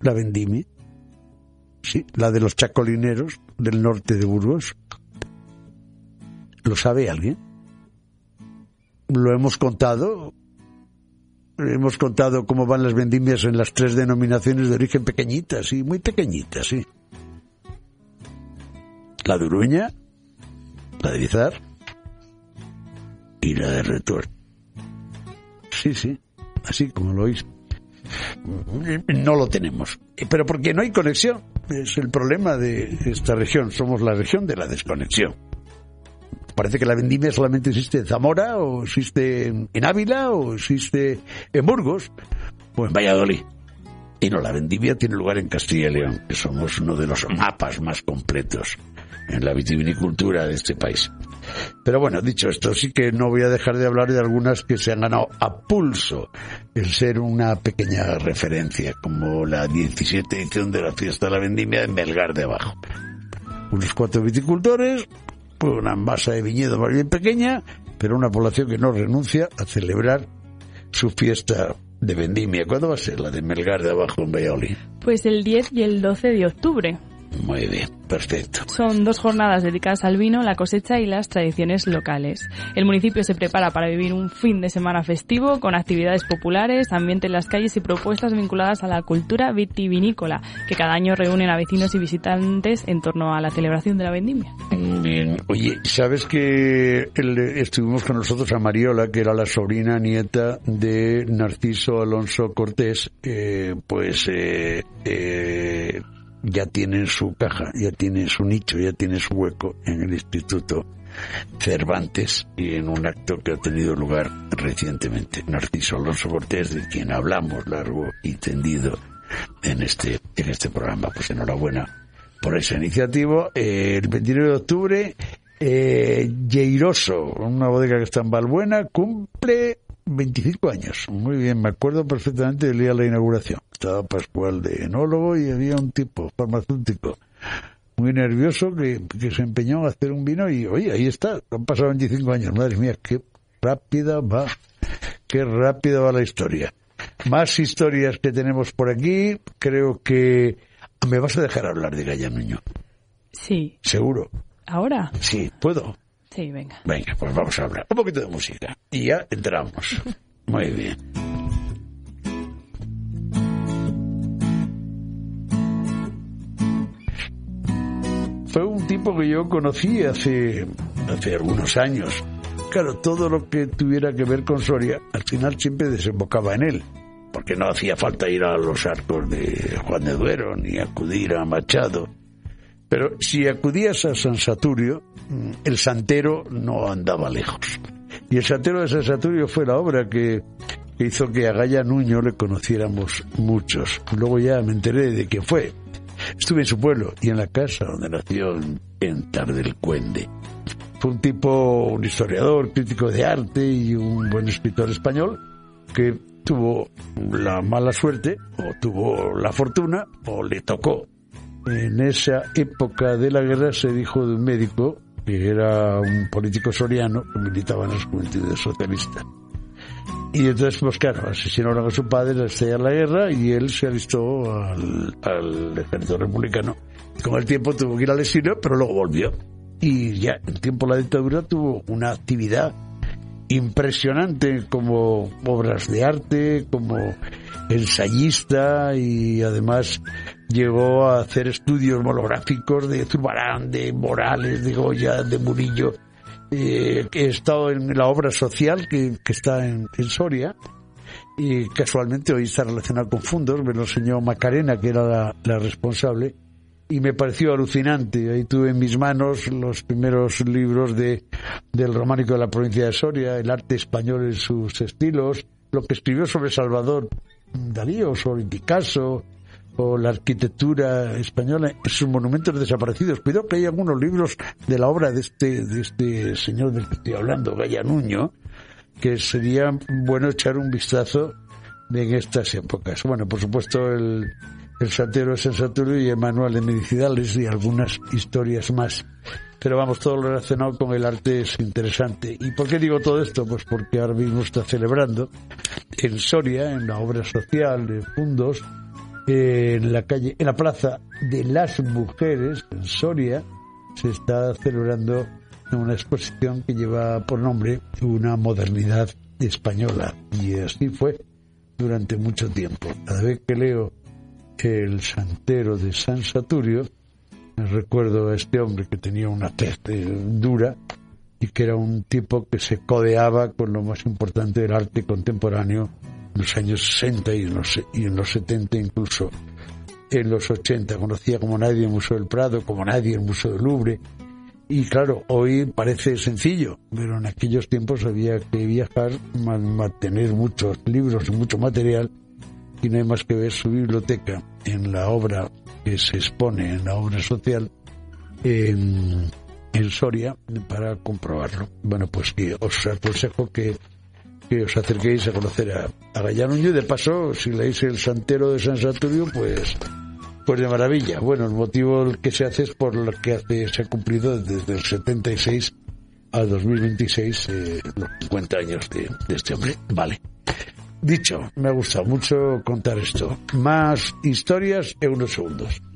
la vendimia. Sí, la de los chacolineros del norte de Burgos. ¿Lo sabe alguien? Lo hemos contado. Hemos contado cómo van las vendimias en las 3 denominaciones de origen pequeñitas, sí, muy pequeñitas, sí. La de Uruña, la de Izar y la de Retuerto. Sí, así como lo oís. No lo tenemos, pero porque no hay conexión. Es el problema de esta región. Somos la región de la desconexión. Parece que la vendimia solamente existe en Zamora, o existe en Ávila, o existe en Burgos, o en Valladolid. Y no, la vendimia tiene lugar en Castilla y León, que somos uno de los mapas más completos en la vitivinicultura de este país. Pero bueno, dicho esto, sí que no voy a dejar de hablar de algunas que se han ganado a pulso el ser una pequeña referencia, como la 17 edición de la Fiesta de la Vendimia en Melgar de Abajo. Unos 4 viticultores, una masa de viñedo más bien pequeña, pero una población que no renuncia a celebrar su fiesta de vendimia. ¿Cuándo va a ser la de Melgar de Abajo en Valladolid? Pues el 10 y el 12 de octubre. Muy bien, perfecto. Son 2 jornadas dedicadas al vino, la cosecha y las tradiciones locales. El municipio se prepara para vivir un fin de semana festivo con actividades populares, ambiente en las calles y propuestas vinculadas a la cultura vitivinícola, que cada año reúnen a vecinos y visitantes en torno a la celebración de la vendimia. Bien. Oye, ¿sabes que estuvimos con nosotros a Mariola, que era la sobrina nieta de Narciso Alonso Cortés? Ya tiene su caja, ya tiene su nicho, ya tiene su hueco en el Instituto Cervantes y en un acto que ha tenido lugar recientemente. Narciso Alonso Cortés, de quien hablamos largo y tendido en este programa. Pues enhorabuena por esa iniciativa. El 29 de octubre, Lleiroso, una bodega que está en Valbuena, cumple 25 años. Muy bien, me acuerdo perfectamente del día de la inauguración. Estaba Pascual de enólogo y había un tipo farmacéutico muy nervioso que se empeñó a hacer un vino y, oye, ahí está, han pasado 25 años. Madre mía, qué rápida va la historia. Más historias que tenemos por aquí. Creo que me vas a dejar hablar de Gaya Nuño. Sí. ¿Seguro? ¿Ahora? Sí, ¿puedo? Sí, venga. Venga, pues vamos a hablar un poquito de música y ya entramos. Muy bien. Fue un tipo que yo conocí hace algunos años. Claro, todo lo que tuviera que ver con Soria, al final siempre desembocaba en él, porque no hacía falta ir a los arcos de Juan de Duero, ni acudir a Machado. Pero si acudías a San Saturio, el santero no andaba lejos. Y el santero de San Saturio fue la obra que hizo que a Gaya Nuño le conociéramos muchos. Luego ya me enteré de quién fue. Estuve en su pueblo y en la casa donde nació, en Tardelcuende. Fue un historiador, crítico de arte y un buen escritor español que tuvo la mala suerte, o tuvo la fortuna, o le tocó. En esa época de la guerra se dijo de un médico que era un político soriano que militaba en las juventudes socialistas. Y entonces, pues claro, asesinaron a su padre al estallar la guerra y él se alistó al ejército republicano. Con el tiempo tuvo que ir al exilio, pero luego volvió. Y ya en tiempo de la dictadura tuvo una actividad impresionante como obras de arte, como ensayista, y además llegó a hacer estudios monográficos de Zurbarán, de Morales, de Goya, de Murillo. He estado en la obra social que está en Soria, y casualmente hoy está relacionado con Fundos. Me lo enseñó Macarena, que era la responsable, y me pareció alucinante. Ahí tuve en mis manos los primeros libros del románico de la provincia de Soria, el arte español en sus estilos, lo que escribió sobre Salvador Dalí o sobre Picasso, o la arquitectura española en sus monumentos desaparecidos. Cuidado que hay algunos libros de la obra de este señor del que estoy hablando, Gaya Nuño, que sería bueno echar un vistazo en estas épocas. Bueno, por supuesto, el santero de San Saturio y el manual de medicinales y algunas historias más. Pero vamos, todo lo relacionado con el arte es interesante. ¿Y por qué digo todo esto? Pues porque ahora mismo está celebrando en Soria, en la obra social de Fundos, en la plaza de las Mujeres, en Soria, se está celebrando una exposición que lleva por nombre Una modernidad española, y así fue durante mucho tiempo. Cada vez que leo el Santero de San Saturio, me recuerdo a este hombre que tenía una tez dura y que era un tipo que se codeaba con lo más importante del arte contemporáneo en los años 60 y en los 70, incluso en los 80. Conocía como nadie el Museo del Prado, como nadie el Museo del Louvre. Y claro, hoy parece sencillo, pero en aquellos tiempos había que viajar, mantener muchos libros y mucho material, y no hay más que ver su biblioteca en la obra que se expone en la obra social en Soria para comprobarlo. Bueno, pues que os aconsejo que os acerquéis a conocer a Gallán Nuño, y de paso, si leéis el Santero de San Saturio, pues de maravilla. Bueno, el motivo que se hace es por lo que se ha cumplido desde el 76 al 2026 los 50 años de este hombre. Vale. Dicho, me ha gustado mucho contar esto. Más historias en unos segundos.